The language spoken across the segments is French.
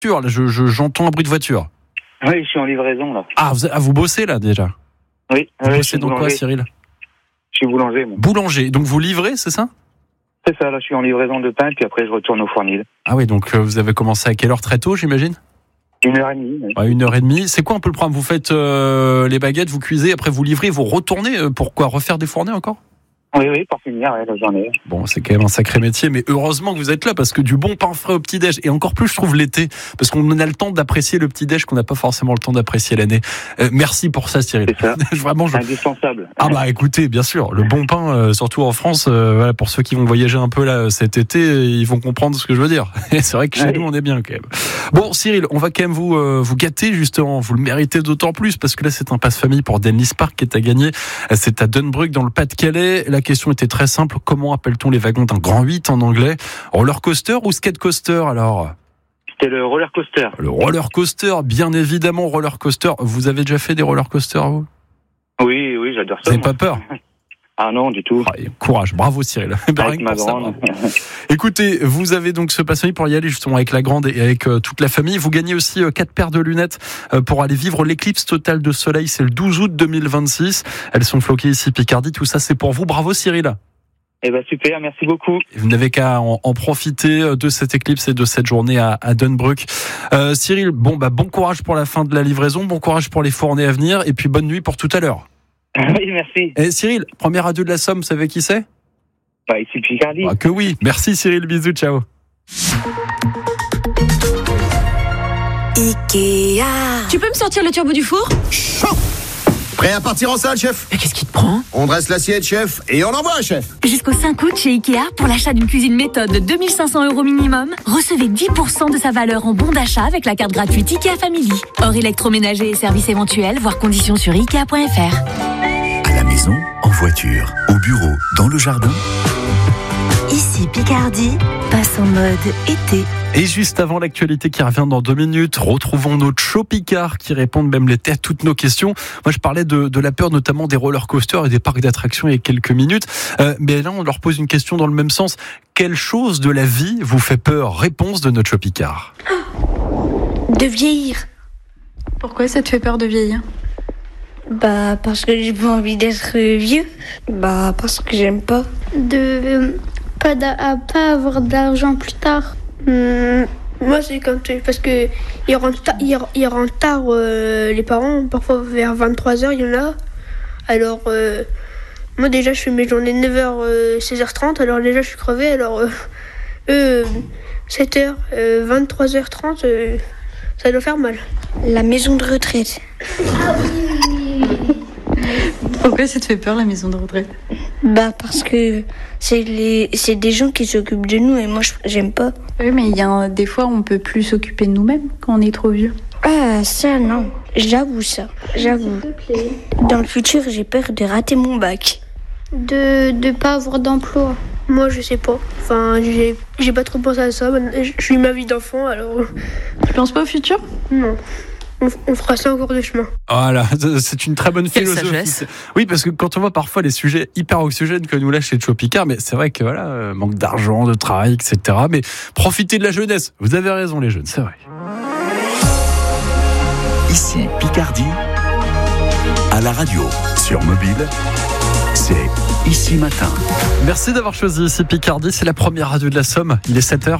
Là, j'entends un bruit de voiture. Oui, je suis en livraison, là. Ah, vous bossez, là, déjà? Oui. Vous bossez dans quoi, Cyril? Je suis boulanger, moi. Boulanger. Donc, vous livrez, c'est ça? C'est ça, là, je suis en livraison de pain, puis après, je retourne au fournil. Ah oui, donc vous avez commencé à quelle heure? Très tôt, j'imagine? 1h30. Oui. 1h30. C'est quoi un peu le programme? Vous faites les baguettes, vous cuisez, après vous livrez, vous retournez. Pourquoi? Refaire des fournées encore? Oui, pour finir, la journée. Bon, c'est quand même un sacré métier, mais heureusement que vous êtes là, parce que du bon pain frais au petit-déj, et encore plus, je trouve, l'été, parce qu'on a le temps d'apprécier le petit-déj qu'on n'a pas forcément le temps d'apprécier l'année. Merci pour ça, Cyril. C'est ça. Vraiment, indispensable. Ah bah écoutez, bien sûr, le bon pain, surtout en France, voilà, pour ceux qui vont voyager un peu là cet été, ils vont comprendre ce que je veux dire. Et c'est vrai que chez nous, on est bien quand même. Bon, Cyril, on va quand même vous gâter, justement. Vous le méritez d'autant plus, parce que là, c'est un passe-famille pour Dennis Park qui est à gagner. C'est à Dunbruck, dans le Pas-de-Calais. La question était très simple. Comment appelle-t-on les wagons d'un grand 8 en anglais? Roller coaster ou skate coaster, alors? C'était le roller coaster. Le roller coaster, bien évidemment, roller coaster. Vous avez déjà fait des roller coasters, vous? Oui, j'adore ça. Vous n'avez pas peur? Ah non, du tout. Courage, bravo Cyril. Avec ma grande. Écoutez, vous avez donc ce passe-famille pour y aller justement avec la grande et avec toute la famille. Vous gagnez aussi 4 paires de lunettes pour aller vivre l'éclipse totale de soleil. C'est le 12 août 2026. Elles sont floquées ici Picardie. Tout ça, c'est pour vous. Bravo Cyril. Eh ben super, merci beaucoup. Vous n'avez qu'à en profiter de cette éclipse et de cette journée à Dunbruck. Cyril, bon courage pour la fin de la livraison, bon courage pour les fournées à venir et puis bonne nuit pour tout à l'heure. Oui, merci. Et Cyril, premier radio de la Somme, vous savez qui c'est? Ici Picardie. Que oui. Merci Cyril, bisous, ciao. Ikea. Tu peux me sortir le turbo du four? Chaud. Prêt à partir en salle, chef? Mais qu'est-ce qui te prend? On dresse l'assiette, chef, et on envoie, chef. Jusqu'au 5 août chez Ikea, pour l'achat d'une cuisine méthode de 2500 € minimum, recevez 10% de sa valeur en bon d'achat avec la carte gratuite Ikea Family. Hors électroménager et services éventuels, voir conditions sur Ikea.fr. À la maison, en voiture, au bureau, dans le jardin. Ici Picardie, passe en mode été. Et juste avant l'actualité qui revient dans 2 minutes, retrouvons nos Show Picard qui répondent même l'été à toutes nos questions. Moi, je parlais de la peur notamment des roller coasters et des parcs d'attractions il y a quelques minutes. Mais là, on leur pose une question dans le même sens. Quelle chose de la vie vous fait peur? Réponse de notre Show Picard. De vieillir. Pourquoi ça te fait peur de vieillir? Parce que j'ai pas envie d'être vieux. Parce que j'aime pas. De pas avoir d'argent plus tard. Moi, c'est parce que ils rentrent tard, les parents, parfois vers 23h, il y en a. Alors, moi déjà, je fais mes journées de 9h, 16h30, alors déjà, je suis crevée. Alors, 7h, 23h30, ça doit faire mal. La maison de retraite. Ah oui. Pourquoi ça te fait peur, la maison de retraite? Parce que c'est des gens qui s'occupent de nous et moi, j'aime pas. Oui, mais des fois, on peut plus s'occuper de nous-mêmes quand on est trop vieux. Ah, ça, non. J'avoue ça. J'avoue. Dans le futur, j'ai peur de rater mon bac. De pas avoir d'emploi. Moi, je sais pas. Enfin, j'ai pas trop pensé à ça. Je suis ma vie d'enfant, alors... Tu penses pas au futur? Non. On fera ça en cours de chemin. Voilà, c'est une très bonne philosophie. Sagesse. Oui, parce que quand on voit parfois les sujets hyper oxygènes que nous là chez Show Picard, mais c'est vrai que voilà, manque d'argent, de travail, etc. Mais profitez de la jeunesse. Vous avez raison, les jeunes, c'est vrai. Ici Picardie, à la radio, sur mobile, c'est Ici Matin. Merci d'avoir choisi ici Picardie, c'est la première radio de la Somme. Il est 7h.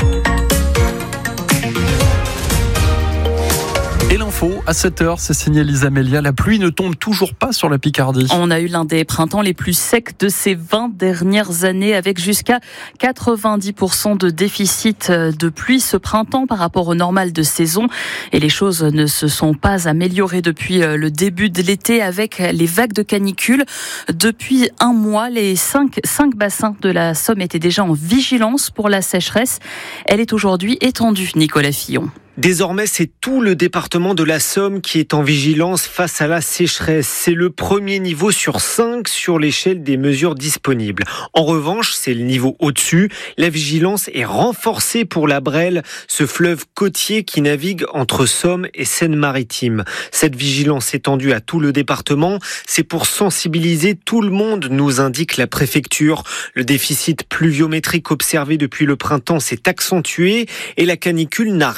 Et l'info, à 7h, c'est signé Lisa Melia. La pluie ne tombe toujours pas sur la Picardie. On a eu l'un des printemps les plus secs de ces 20 dernières années, avec jusqu'à 90% de déficit de pluie ce printemps par rapport au normal de saison. Et les choses ne se sont pas améliorées depuis le début de l'été avec les vagues de canicule. Depuis un mois, les 5 bassins de la Somme étaient déjà en vigilance pour la sécheresse. Elle est aujourd'hui étendue, Nicolas Fillon. Désormais, c'est tout le département de la Somme qui est en vigilance face à la sécheresse. C'est le premier niveau sur 5 sur l'échelle des mesures disponibles. En revanche, c'est le niveau au-dessus. La vigilance est renforcée pour la Brelle, ce fleuve côtier qui navigue entre Somme et Seine-Maritime. Cette vigilance étendue à tout le département, c'est pour sensibiliser tout le monde, nous indique la préfecture. Le déficit pluviométrique observé depuis le printemps s'est accentué et la canicule n'a rien arrangé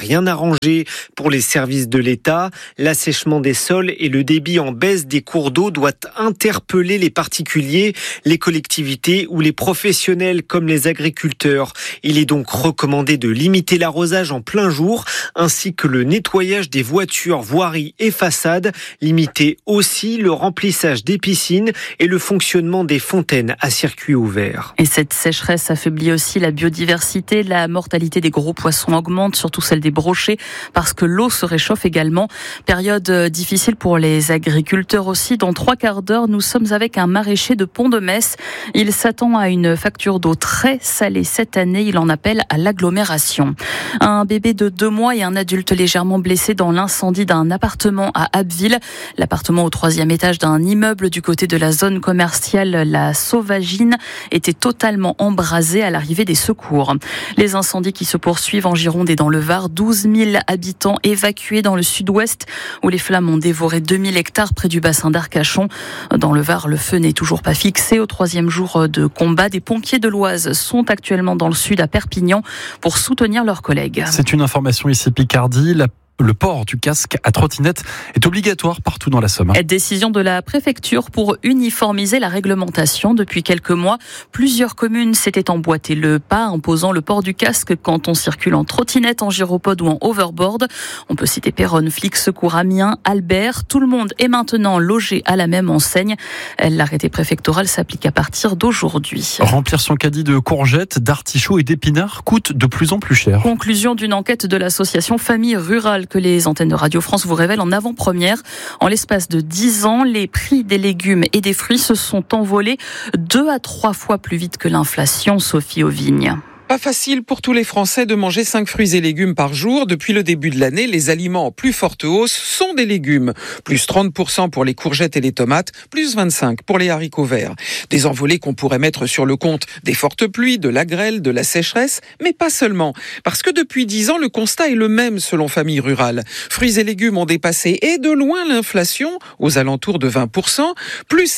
danger pour les services de l'État. L'assèchement des sols et le débit en baisse des cours d'eau doit interpeller les particuliers, les collectivités ou les professionnels comme les agriculteurs. Il est donc recommandé de limiter l'arrosage en plein jour ainsi que le nettoyage des voitures, voiries et façades. Limiter aussi le remplissage des piscines et le fonctionnement des fontaines à circuit ouvert. Et cette sécheresse affaiblit aussi la biodiversité. La mortalité des gros poissons augmente, surtout celle des brochets, parce que l'eau se réchauffe également. Période difficile pour les agriculteurs aussi. Dans 3 quarts d'heure, nous sommes avec un maraîcher de Pont-de-Metz. Il s'attend à une facture d'eau très salée cette année. Il en appelle à l'agglomération. Un bébé de 2 mois et un adulte légèrement blessé dans l'incendie d'un appartement à Abbeville. L'appartement au 3e étage d'un immeuble du côté de la zone commerciale La Sauvagine était totalement embrasé à l'arrivée des secours. Les incendies qui se poursuivent en Gironde et dans le Var, 12 000 habitants évacués dans le sud-ouest où les flammes ont dévoré 2000 hectares près du bassin d'Arcachon. Dans le Var, le feu n'est toujours pas fixé. Au 3e jour de combat, des pompiers de l'Oise sont actuellement dans le sud à Perpignan pour soutenir leurs collègues. C'est une information ici Picardie. Le port du casque à trottinette est obligatoire partout dans la Somme. Décision de la préfecture pour uniformiser la réglementation. Depuis quelques mois, plusieurs communes s'étaient emboîtées le pas, imposant le port du casque quand on circule en trottinette, en gyropode ou en overboard. On peut citer Péronne, Flic, Secours, Amiens, Albert. Tout le monde est maintenant logé à la même enseigne. L'arrêté préfectoral s'applique à partir d'aujourd'hui. Remplir son caddie de courgettes, d'artichauts et d'épinards coûte de plus en plus cher. Conclusion d'une enquête de l'association Famille Rurale que les antennes de Radio France vous révèlent en avant-première. En l'espace de 10 ans, les prix des légumes et des fruits se sont envolés 2 à 3 fois plus vite que l'inflation. Sophie Auvigne. Pas facile pour tous les Français de manger 5 fruits et légumes par jour. Depuis le début de l'année, les aliments en plus forte hausse sont des légumes. Plus 30% pour les courgettes et les tomates, plus 25% pour les haricots verts. Des envolées qu'on pourrait mettre sur le compte des fortes pluies, de la grêle, de la sécheresse, mais pas seulement. Parce que depuis 10 ans, le constat est le même selon Famille Rurale. Fruits et légumes ont dépassé et de loin l'inflation, aux alentours de 20%, plus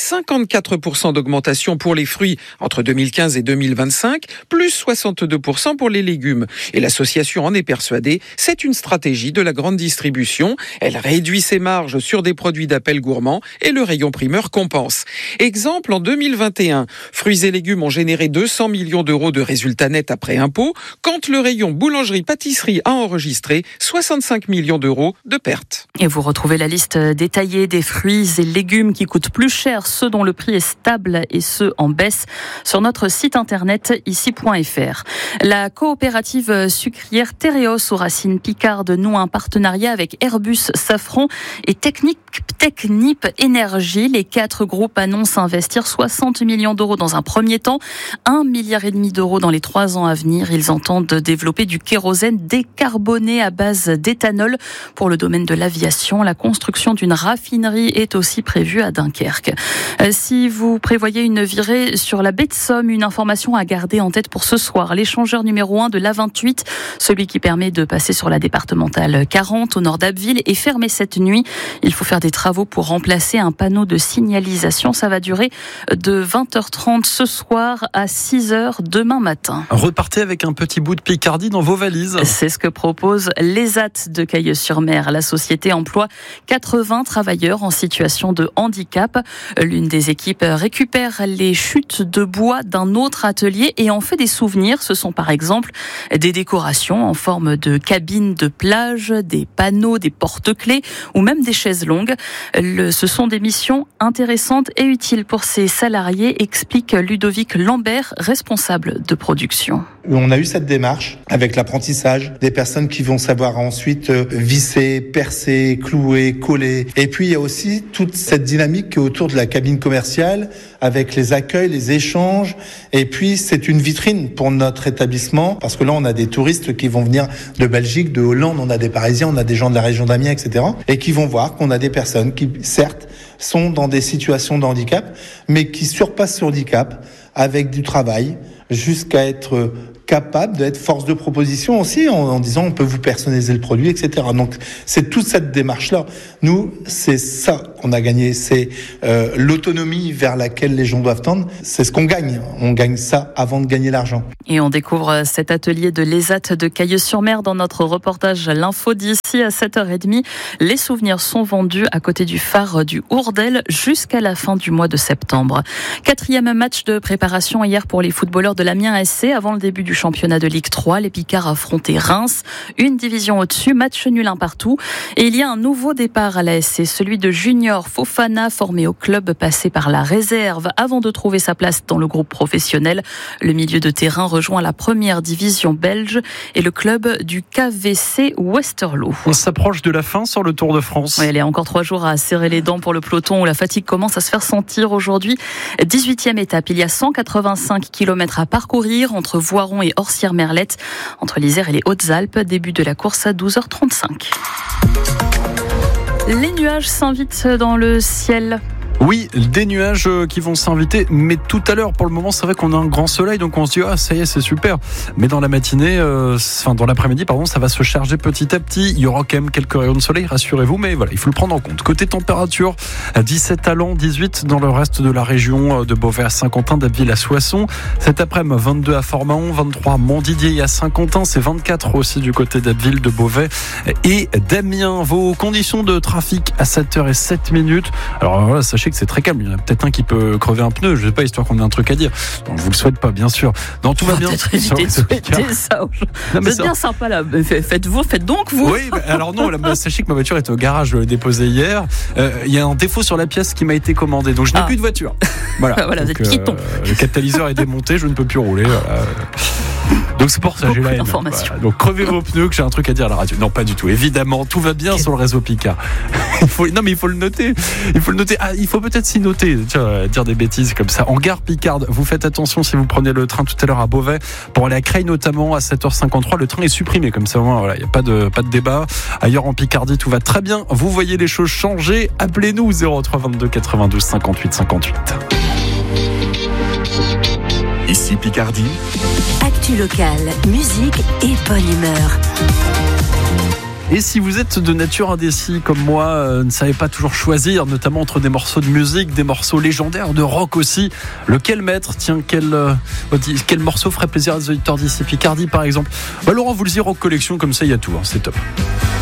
54% d'augmentation pour les fruits entre 2015 et 2025, plus 62% pour les légumes. Et l'association en est persuadée, c'est une stratégie de la grande distribution. Elle réduit ses marges sur des produits d'appel gourmand et le rayon primeur compense. Exemple, en 2021, fruits et légumes ont généré 200 millions d'euros de résultats nets après impôts, quand le rayon boulangerie-pâtisserie a enregistré 65 millions d'euros de pertes. Et vous retrouvez la liste détaillée des fruits et légumes qui coûtent plus cher, ceux dont le prix est stable et ceux en baisse, sur notre site internet ici.fr. La coopérative sucrière Tereos aux racines picardes noue un partenariat avec Airbus, Safran et Technip Énergie. Les 4 groupes annoncent investir 60 millions d'euros dans un premier temps, 1,5 milliard d'euros dans les 3 ans à venir. Ils entendent développer du kérosène décarboné à base d'éthanol pour le domaine de l'aviation. La construction d'une raffinerie est aussi prévue à Dunkerque. Si vous prévoyez une virée sur la baie de Somme, une information à garder en tête pour ce soir. L'échangeur numéro 1 de l'A28, celui qui permet de passer sur la départementale 40 au nord d'Abbeville, est fermé cette nuit. Il faut faire des travaux pour remplacer un panneau de signalisation. Ça va durer de 20h30 ce soir à 6h demain matin. Repartez avec un petit bout de Picardie dans vos valises. C'est ce que propose l'ESAT de Cailleux-sur-Mer. La société emploie 80 travailleurs en situation de handicap. L'une des équipes récupère les chutes de bois d'un autre atelier et en fait des souvenirs. Ce sont par exemple des décorations en forme de cabines de plage, des panneaux, des porte-clés ou même des chaises longues. Ce sont des missions intéressantes et utiles pour ces salariés, explique Ludovic Lambert, responsable de production. On a eu cette démarche avec l'apprentissage des personnes qui vont savoir ensuite visser, percer, clouer, coller. Et puis il y a aussi toute cette dynamique qui est autour de la cabine commerciale avec les accueils, les échanges. Et puis c'est une vitrine pour notre établissement parce que là on a des touristes qui vont venir de Belgique, de Hollande, on a des Parisiens, on a des gens de la région d'Amiens, etc. Et qui vont voir qu'on a des personnes qui certes sont dans des situations de handicap, mais qui surpassent ce handicap avec du travail jusqu'à être capable d'être force de proposition aussi en disant on peut vous personnaliser le produit, etc. Donc c'est toute cette démarche-là. Nous, c'est ça qu'on a gagné, c'est l'autonomie vers laquelle les gens doivent tendre. C'est ce qu'on gagne. On gagne ça avant de gagner l'argent. Et on découvre cet atelier de l'ESAT de Cailleux-sur-Mer dans notre reportage L'Info d'ici à 7h30. Les souvenirs sont vendus à côté du phare du Hourdel jusqu'à la fin du mois de septembre. 4e match de préparation hier pour les footballeurs de l'Amiens SC. Avant le début du championnat de Ligue 3, les Picards affrontaient Reims. Une division au-dessus, match nul un partout. Et il y a un nouveau départ à la SC, celui de Junior Fofana, formé au club, passé par la réserve avant de trouver sa place dans le groupe professionnel. Le milieu de terrain rejoint la première division belge et le club du KVC Westerlo. On s'approche de la fin sur le Tour de France. Oui, il y a encore 3 jours à serrer les dents pour le peloton où la fatigue commence à se faire sentir aujourd'hui. 18e étape, il y a 185 km à parcourir entre Voiron et Orsières-Merlette, entre l'Isère et les Hautes-Alpes. Début de la course à 12h35. Les nuages s'invitent dans le ciel. Oui, des nuages qui vont s'inviter, mais tout à l'heure, pour le moment, c'est vrai qu'on a un grand soleil, donc on se dit, ça y est, c'est super. Mais dans la matinée, dans l'après-midi, ça va se charger petit à petit. Il y aura quand même quelques rayons de soleil, rassurez-vous, mais voilà, il faut le prendre en compte. Côté température, 17 à Lens, 18 dans le reste de la région de Beauvais à Saint-Quentin, d'Abbeville à Soissons. Cet après-midi, 22 à Fort-Mahon, 23 à Montdidier et à Saint-Quentin, c'est 24 aussi du côté d'Abbeville, de Beauvais et d'Amiens. Vos conditions de trafic à 7h07. Alors voilà, sachez que c'est très calme. Il y en a peut-être un qui peut crever un pneu, je sais pas, histoire qu'on ait un truc à dire. Donc je vous le souhaite pas, bien sûr. Non, tout va bien. Peut-être éviter de souhaiter ça. Vous êtes bien sympa là. Faites donc vous. Oui, alors non, sachez que ma voiture est au garage, je l'ai déposée hier. Il y a un défaut sur la pièce qui m'a été commandée, donc je n'ai plus de voiture. Voilà, voilà, donc, vous êtes quiton. Le catalyseur est démonté, je ne peux plus rouler. Voilà. Donc c'est pour ça que j'ai la haine. Voilà. Donc crevez vos pneus, que j'ai un truc à dire à la radio. Non, pas du tout. Évidemment, tout va bien sur le réseau Picard. Il faut le noter. Il faut peut-être s'y noter. Tiens, dire des bêtises comme ça. En gare Picarde, vous faites attention si vous prenez le train tout à l'heure à Beauvais pour aller à Creil notamment à 7h53. Le train est supprimé comme ça. Voilà, il n'y a pas de débat. Ailleurs en Picardie, tout va très bien. Vous voyez les choses changer. Appelez-nous 03 22 92 58 58. Ici Picardie. Actu locale, musique et bonne humeur. Et si vous êtes de nature indécis comme moi, ne savez pas toujours choisir, notamment entre des morceaux de musique, des morceaux légendaires, de rock aussi, lequel mettre ? Tiens, quel morceau ferait plaisir à des auditeurs d'ici Picardie par exemple ? Laurent Voulzy, Rock Collection, comme ça il y a tout, c'est top.